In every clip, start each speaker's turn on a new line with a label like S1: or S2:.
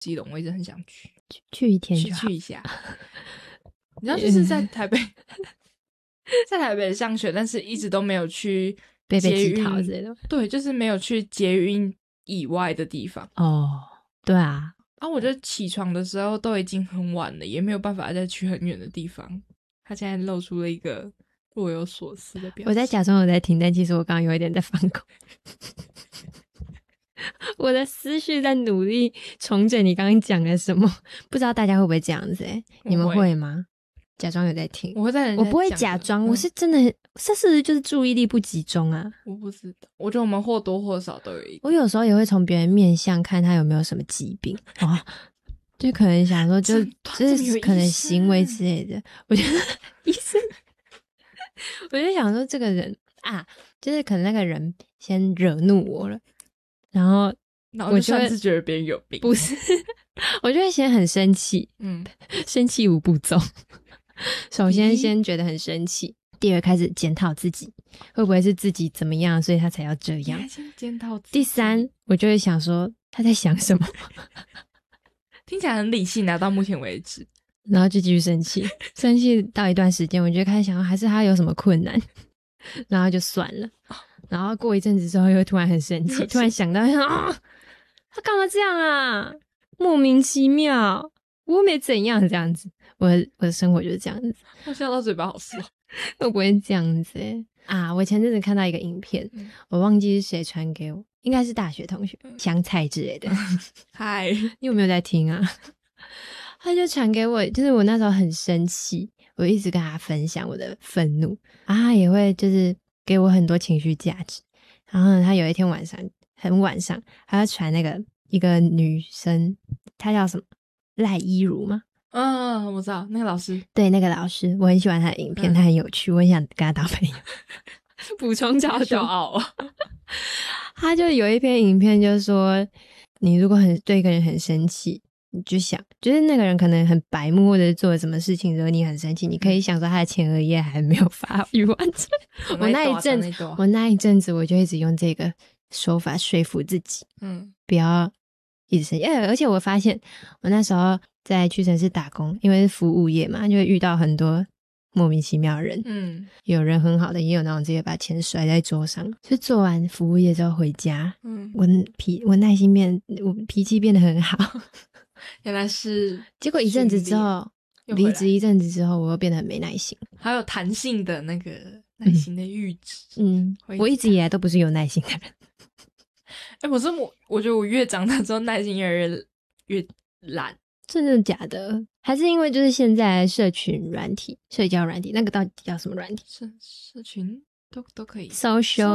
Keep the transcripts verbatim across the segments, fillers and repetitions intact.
S1: 基隆，我一直很想去
S2: 去一天就好
S1: 去去一下。你知道，就是在台北，在台北上学，但是一直都没有去
S2: 北北
S1: 捷
S2: 基桃
S1: 运
S2: 之类的。
S1: 对，就是没有去捷运以外的地方。
S2: 哦，对啊，
S1: 啊，我就起床的时候都已经很晚了，也没有办法再去很远的地方。他现在露出了一个若有所思的表情。
S2: 我在假装我在听，但其实我刚刚有一点在放空。我的思绪在努力重整你刚刚讲了什么，不知道大家会不会这样子、欸、你们会吗？假装有在听，
S1: 我会在人家
S2: 我不会
S1: 讲的
S2: 假装、
S1: 嗯、
S2: 我是真的，这是不是就是注意力不集中啊？
S1: 我不知道，我觉得我们或多或少都有一个。
S2: 我有时候也会从别人面相看他有没有什么疾病哦，就可能想说就就是可能行为之类的，我觉得医生，我就想说这个人啊，就是可能那个人先惹怒我了，然后
S1: 然后就擅自觉得别人有病，
S2: 不是，我就会先很生气，
S1: 嗯，
S2: 生气五步骤。首先先觉得很生气，第二开始检讨自己，会不会是自己怎么样，所以他才要这样？
S1: 先检讨自己。
S2: 第三，我就会想说他在想什么，
S1: 听起来很理性啊，到目前为止。
S2: 然后就继续生气，生气到一段时间，我就开始想，还是他有什么困难，然后就算了。然后过一阵子之后，又突然很生气，突然想到，啊，他干嘛这样啊？莫名其妙，我又没怎样，这样子。我的我的生活就是这样子。
S1: 我笑到嘴巴好酸。
S2: 会不会这样子欸啊？我前阵子看到一个影片，嗯、我忘记是谁传给我，应该是大学同学，香菜之类的。
S1: 嗨，
S2: 你有没有在听啊？他就传给我，就是我那时候很生气，我一直跟他分享我的愤怒，啊，他也会就是给我很多情绪价值。然后呢，他有一天晚上很晚上，他就传那个一个女生，她叫什么赖依如吗？
S1: 嗯，我知道那个老师，
S2: 对，那个老师，我很喜欢他的影片，嗯、他很有趣，我很想跟他当朋友。补充角度，
S1: 骄傲。
S2: 他就有一篇影片，就是说，你如果很对一个人很生气，你就想，就是那个人可能很白目，或者做了什么事情惹你很生气，你可以想说他的前额叶还没有发育完成。我那一阵子，我那一阵子，我就一直用这个手法说服自己，嗯，不要一直生气。而且我发现，我那时候在屈臣氏打工，因为是服务业嘛，就会遇到很多莫名其妙的人，嗯，有人很好的，也有那种直接把钱甩在桌上。就做完服务业之后回家，嗯，我脾我耐心变，我脾气变得很好。
S1: 原来是，
S2: 结果一阵子之后，离职一阵子之后，我又变得很没耐心，
S1: 还有弹性的那个耐心的阈值。
S2: 嗯，我一直以来都不是有耐心的人。
S1: 哎、欸，我是我，我觉得我越长大之后耐心越来越越懒。
S2: 真的假的？还是因为就是现在社群软体、社交软体，那个到底叫什么软体？
S1: 社社群都都可以
S2: ，social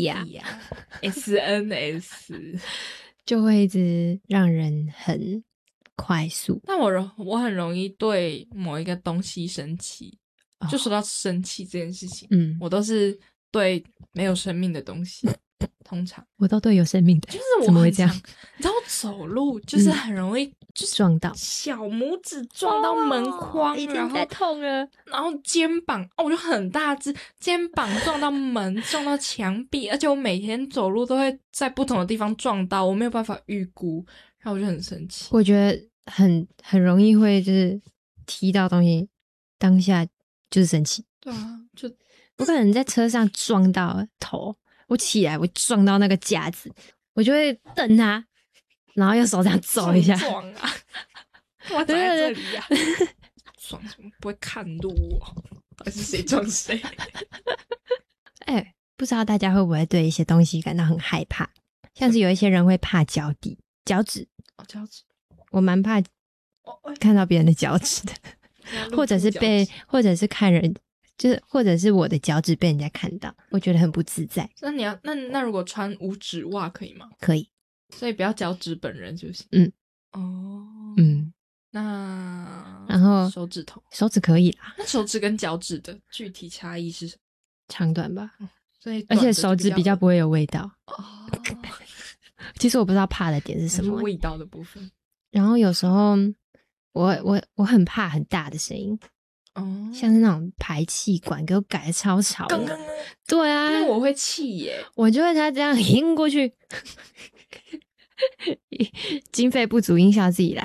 S2: media，S
S1: N S
S2: 就会一直让人很快速。
S1: 但我容我很容易对某一个东西生气，哦、就说到生气这件事情，嗯，我都是对没有生命的东西。通常
S2: 我都对有生命的，
S1: 就是我
S2: 怎么会这样？
S1: 你知道我走路就是很容易、嗯、就是
S2: 撞到
S1: 小拇指撞到门框，
S2: 哦、已经在痛了。
S1: 然后肩膀哦，我就很大只，肩膀撞到门，撞到墙壁，而且我每天走路都会在不同的地方撞到，我没有办法预估，然后我就很生气。
S2: 我觉得很很容易会就是踢到东西，当下就是生气。
S1: 对啊，就
S2: 我可能在车上撞到头。我起来，我撞到那个架子，我就会瞪他，然后用手这样走一下。
S1: 撞啊！我站在这里呀、啊，撞什么？不会看路哦？到底是谁撞谁？
S2: 哎、欸，不知道大家会不会对一些东西感到很害怕？像是有一些人会怕脚底、脚趾。
S1: 哦，脚趾，
S2: 我蛮怕看到别人的脚趾的，或者是被，或者是看人。就是或者是我的脚趾被人家看到，我觉得很不自在。
S1: 那你要那那如果穿五指袜可以吗？
S2: 可以，
S1: 所以不要脚趾本人就行。
S2: 嗯，
S1: 哦，
S2: 嗯，
S1: 那
S2: 然后
S1: 手指头，
S2: 手指可以啦。
S1: 那手指跟脚趾的具体差异是什么？
S2: 长短吧。
S1: 嗯、所以
S2: 而且手指比较不会有味道。
S1: 哦，
S2: 其实我不知道怕的点是什么，
S1: 是味道的部分。
S2: 然后有时候我我我很怕很大的声音。哦，像是那种排气管给我改的超吵的，
S1: 刚刚
S2: 对啊，
S1: 那我会气耶，
S2: 我就会他这样迎过去， 经费不足，音效自己来。